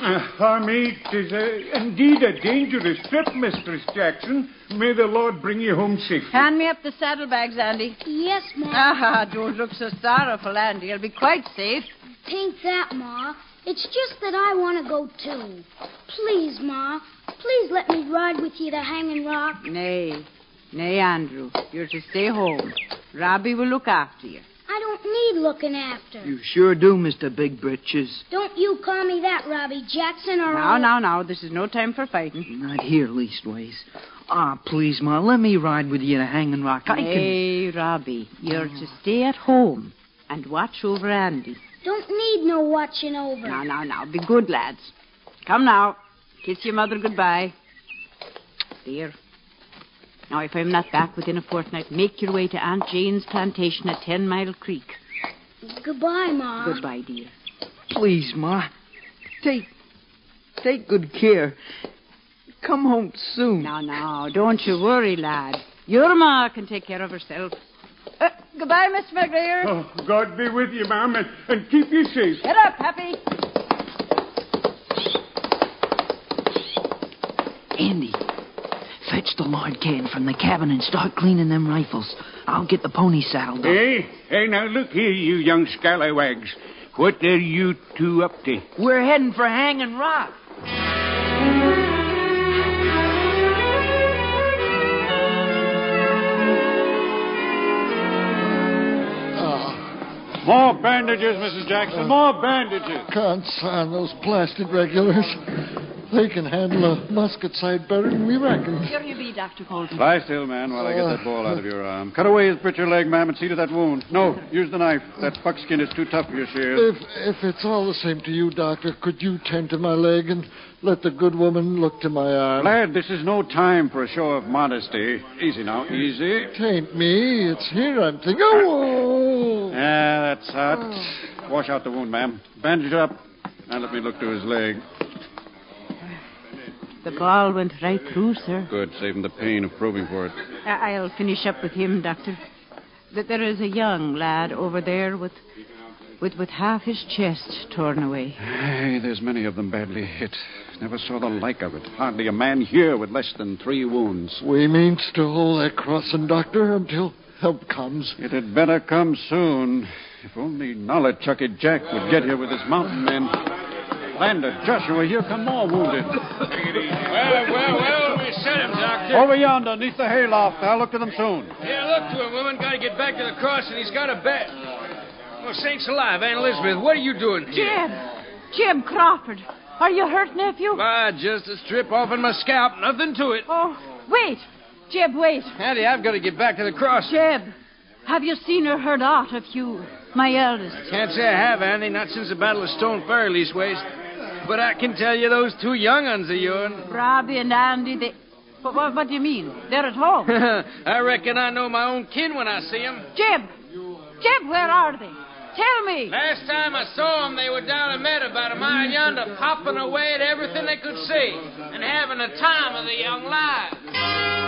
Mate, 'tis indeed a dangerous trip, Mistress Jackson. May the Lord bring you home safe. Hand me up the saddlebags, Andy. Yes, Ma. Ah, don't look so sorrowful, Andy. You'll be quite safe. Tain't that, Ma. It's just that I want to go, too. Please, Ma. Please let me ride with you to Hanging Rock. Nay, Andrew. You're to stay home. Robbie will look after you. I don't need looking after. You sure do, Mr. Big Britches. Don't you call me that, Robbie Jackson, or Now. This is no time for fighting. Not here, leastways. Please, Ma, let me ride with you to Hanging Rock. Hey, Robbie, you're to stay at home and watch over Andy. Don't need no watching over. Now. Be good, lads. Come now. Kiss your mother goodbye. Dear. Now, if I'm not back within a fortnight, make your way to Aunt Jane's plantation at 10 Mile Creek. Goodbye, Ma. Goodbye, dear. Please, Ma. Take good care. Come home soon. Now, don't you worry, lad. Your ma can take care of herself. Goodbye, Miss McGregor. Oh, God be with you, ma'am, and keep you safe. Get up, Happy. Andy, fetch the lard can from the cabin and start cleaning them rifles. I'll get the pony saddled up. Hey, now look here, you young scalawags. What are you two up to? We're heading for Hanging Rock. More bandages, Mrs. Jackson, more bandages. Can't stand those blasted regulars. They can handle a musket sight better than we reckon. Here you be, Dr. Colton. Lie still, man, while I get that ball out of your arm. Cut away his britcher leg, ma'am, and see to that wound. No, use the knife. That buckskin is too tough for your shears. If it's all the same to you, Doctor, could you tend to my leg and let the good woman look to my arm? Lad, this is no time for a show of modesty. Easy now, easy. Tain't me. It's here I'm thinking. Oh! Yeah, that's hot. Wash out the wound, ma'am. Bandage it up. Now let me look to his leg. The ball went right through, sir. Good, saving the pain of probing for it. I'll finish up with him, Doctor. That there is a young lad over there with half his chest torn away. Hey, there's many of them badly hit. Never saw the like of it. Hardly a man here with less than 3 wounds. We means to hold that crossing, Doctor, until help comes. It had better come soon. If only Nollichucky Jack would get here with his mountain men. Lander, Joshua, here come more wounded. Well, we sent him, Doctor. Over yonder, neath the hayloft. I'll look to them soon. Yeah, look to him, woman. Got to get back to the cross, and he's got a bet. Well, sakes alive, Aunt Elizabeth, what are you doing here? Jim Crawford. Are you hurt, nephew? Just a strip off in my scalp. Nothing to it. Oh, wait. Jeb, wait. Auntie, I've got to get back to the cross. Jeb, have you seen or heard aught of Hugh, my eldest? Can't say I have, Auntie. Not since the Battle of Stone Ferry, leastways. But I can tell you those 2 young uns of yours. Robbie and Andy, they... What do you mean? They're at home. I reckon I know my own kin when I see them. Jeb, where are they? Tell me. Last time I saw them, they were down a meadow about a mile yonder, popping away at everything they could see and having the time of their young lives.